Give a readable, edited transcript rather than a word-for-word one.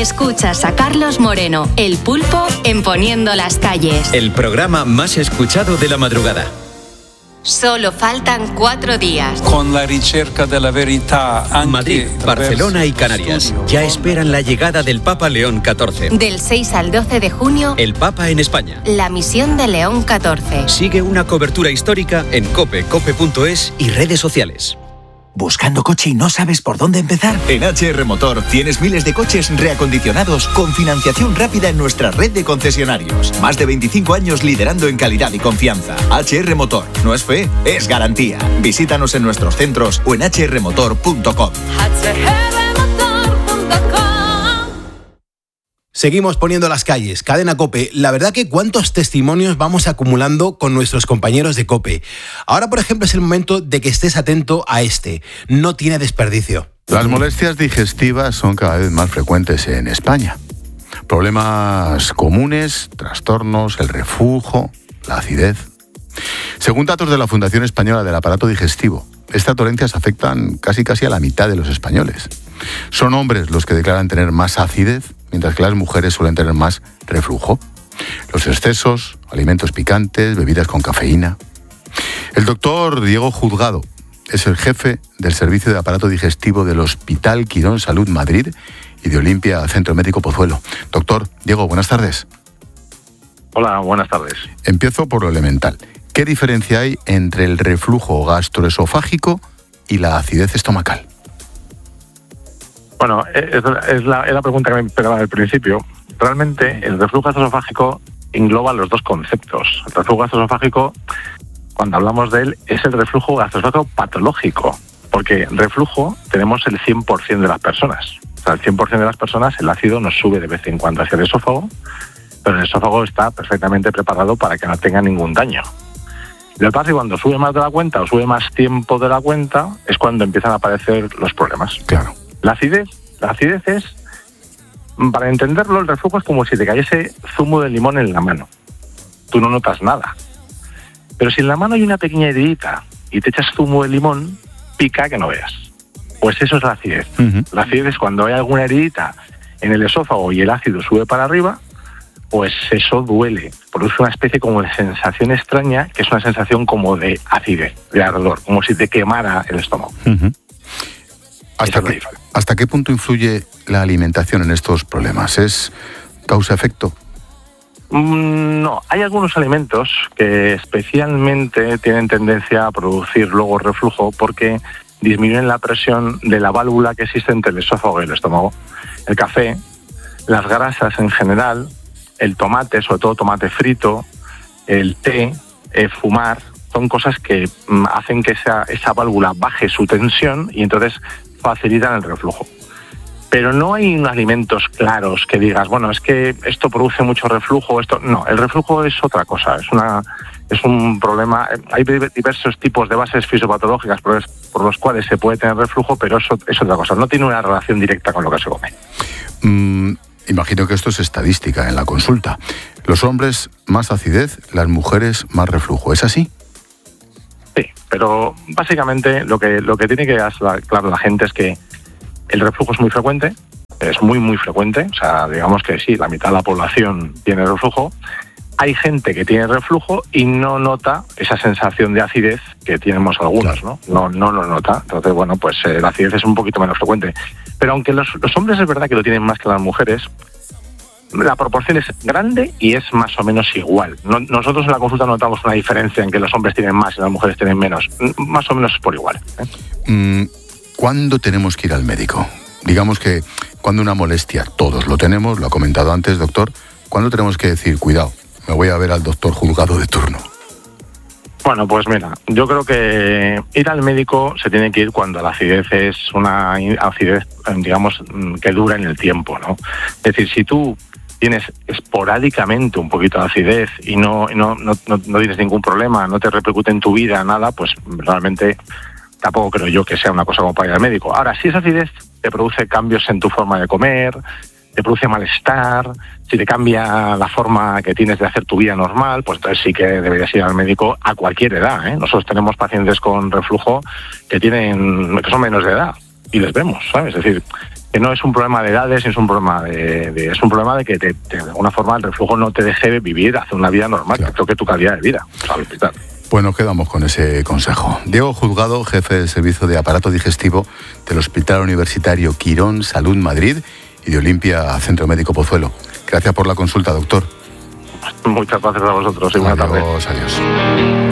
Escuchas a Carlos Moreno, El Pulpo, en Poniendo las Calles. El programa más escuchado de la madrugada. Solo faltan 4 días. Con la ricerca de la verità. Madrid, Barcelona y Canarias ya esperan la llegada del Papa León XIV. Del 6 al 12 de junio, El Papa en España. la misión de León XIV. Sigue una cobertura histórica en COPE, cope.es y redes sociales. ¿Buscando coche y no sabes por dónde empezar? En HR Motor tienes miles de coches reacondicionados con financiación rápida en nuestra red de concesionarios. Más de 25 años liderando en calidad y confianza. HR Motor. No es fe, es garantía. Visítanos en nuestros centros o en hrmotor.com. Seguimos poniendo las calles. Cadena COPE. La verdad que cuántos testimonios vamos acumulando con nuestros compañeros de COPE. Ahora, por ejemplo, es el momento de que estés atento a este. No tiene desperdicio. Las molestias digestivas son cada vez más frecuentes en España. Problemas comunes, trastornos, el reflujo, la acidez. Según datos de la Fundación Española del Aparato Digestivo, estas dolencias afectan casi a la mitad de los españoles. Son hombres los que declaran tener más acidez, mientras que las mujeres suelen tener más reflujo. Los excesos, alimentos picantes, bebidas con cafeína. El doctor Diego Juzgado es el jefe del servicio de aparato digestivo del Hospital Quirón Salud Madrid y de Olimpia Centro Médico Pozuelo. Doctor Diego, buenas tardes. Hola, buenas tardes. Empiezo por lo elemental. ¿Qué diferencia hay entre el reflujo gastroesofágico y la acidez estomacal? Bueno, es la pregunta que me esperaba al principio. Realmente el reflujo gastroesofágico engloba los dos conceptos. El reflujo gastroesofágico, cuando hablamos de él, es el reflujo gastroesofágico patológico, porque reflujo tenemos el 100% de las personas. O sea, el 100% de las personas el ácido nos sube de vez en cuando hacia el esófago, pero el esófago está perfectamente preparado para que no tenga ningún daño. Lo que pasa es que cuando sube más de la cuenta o sube más tiempo de la cuenta es cuando empiezan a aparecer los problemas. Claro. La acidez es, para entenderlo, el reflujo es como si te cayese zumo de limón en la mano. Tú no notas nada. Pero si en la mano hay una pequeña heridita y te echas zumo de limón, pica que no veas. Pues eso es la acidez. Uh-huh. La acidez es cuando hay alguna heridita en el esófago y el ácido sube para arriba, pues eso duele. Produce una especie como de sensación extraña, que es una sensación como de acidez, de ardor, como si te quemara el estómago. Uh-huh. ¿Hasta qué punto influye la alimentación en estos problemas? ¿Es causa-efecto? No, hay algunos alimentos que especialmente tienen tendencia a producir luego reflujo porque disminuyen la presión de la válvula que existe entre el esófago y el estómago. El café, las grasas en general, el tomate, sobre todo tomate frito, el té, fumar, son cosas que hacen que esa válvula baje su tensión y entonces facilitan el reflujo. Pero no hay unos alimentos claros que digas, bueno, es que esto produce mucho reflujo, esto no, el reflujo es otra cosa, es un problema. Hay diversos tipos de bases fisiopatológicas por los cuales se puede tener reflujo, pero eso es otra cosa, no tiene una relación directa con lo que se come. Imagino que esto es estadística en la consulta. Los hombres más acidez, las mujeres más reflujo, ¿es así? Sí, pero básicamente lo que tiene que dar claro la gente es que el reflujo es muy frecuente, es muy frecuente, o sea, digamos que sí, la mitad de la población tiene reflujo. Hay gente que tiene reflujo y no nota esa sensación de acidez que tenemos algunos, ¿no? No lo nota. Entonces, bueno, pues la acidez es un poquito menos frecuente. Pero aunque los hombres es verdad que lo tienen más que las mujeres, la proporción es grande y es más o menos igual. Nosotros en la consulta no notamos una diferencia en que los hombres tienen más y las mujeres tienen menos. Más o menos es por igual. ¿Cuándo tenemos que ir al médico? Digamos que cuando una molestia, todos lo tenemos, lo ha comentado antes, doctor, ¿cuándo tenemos que decir, cuidado, me voy a ver al doctor Juzgado de turno? Bueno, pues mira, yo creo que ir al médico se tiene que ir cuando la acidez es una acidez, digamos, que dura en el tiempo, ¿no? Es decir, si tú tienes esporádicamente un poquito de acidez y no tienes ningún problema, no te repercute en tu vida, nada, pues realmente tampoco creo yo que sea una cosa como para ir al médico. Ahora, si esa acidez te produce cambios en tu forma de comer, te produce malestar, si te cambia la forma que tienes de hacer tu vida normal, pues entonces sí que deberías ir al médico a cualquier edad, ¿eh? Nosotros tenemos pacientes con reflujo que son menores de edad y les vemos, ¿sabes? Es decir, que no es un problema de edades, es un problema es un problema de que de alguna forma el reflujo no te deje vivir, hacer una vida normal, claro, que toque tu calidad de vida al hospital. Pues nos quedamos con ese consejo. Diego Juzgado, jefe del servicio de aparato digestivo del Hospital Universitario Quirón Salud Madrid y de Olimpia Centro Médico Pozuelo. Gracias por la consulta, doctor. Muchas gracias a vosotros y buena tarde. Adiós.